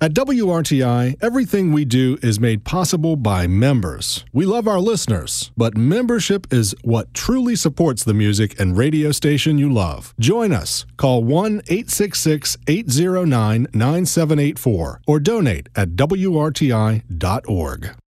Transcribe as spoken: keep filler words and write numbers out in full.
At W R T I, everything we do is made possible by members. We love our listeners, but membership is what truly supports the music and radio station you love. Join us. Call one eight six six, eight zero nine, nine seven eight four or donate at W R T I dot org.